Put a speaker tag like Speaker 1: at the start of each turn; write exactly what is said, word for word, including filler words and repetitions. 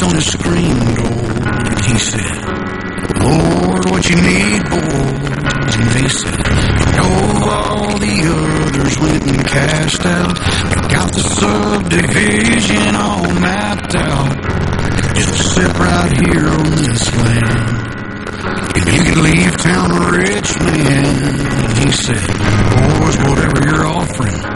Speaker 1: on his screen door and he said, Lord, what you need, boys? And they said, you know all the others went and cashed out. You got the subdivision all mapped out. Just sit right here on this land. If you could leave town a rich man. And he said, boys, whatever you're offering,